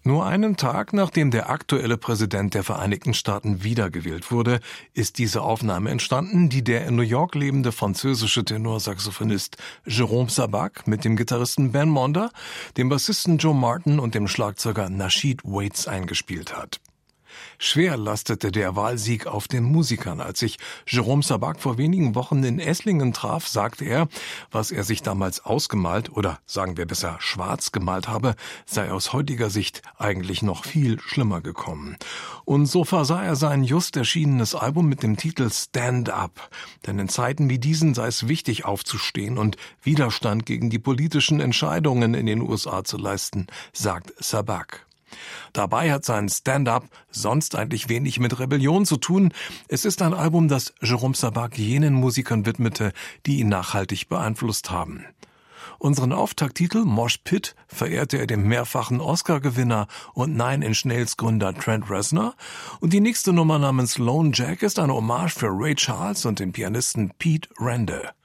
Nur einen Tag nachdem der aktuelle Präsident der Vereinigten Staaten wiedergewählt wurde, ist diese Aufnahme entstanden, die der in New York lebende französische Tenorsaxophonist Jérôme Sabbag mit dem Gitarristen Ben Monder, dem Bassisten Joe Martin und dem Schlagzeuger Nasheed Waits eingespielt hat. Schwer lastete der Wahlsieg auf den Musikern. Als sich Jérôme Sabbag vor wenigen Wochen in Esslingen traf, sagte er, was er sich damals ausgemalt oder sagen wir besser schwarz gemalt habe, sei aus heutiger Sicht eigentlich noch viel schlimmer gekommen. Und so versah er sein just erschienenes Album mit dem Titel Stand Up. Denn in Zeiten wie diesen sei es wichtig aufzustehen und Widerstand gegen die politischen Entscheidungen in den USA zu leisten, sagt Sabbag. Dabei hat sein Stand-up sonst eigentlich wenig mit Rebellion zu tun. Es ist ein Album, das Jérôme Sabbag jenen Musikern widmete, die ihn nachhaltig beeinflusst haben. Unseren Auftakttitel Mosh Pit verehrte er dem mehrfachen Oscar-Gewinner und Nine Inch Nails Gründer Trent Reznor. Und die nächste Nummer namens Lone Jack ist eine Hommage für Ray Charles und den Pianisten Pete Rende.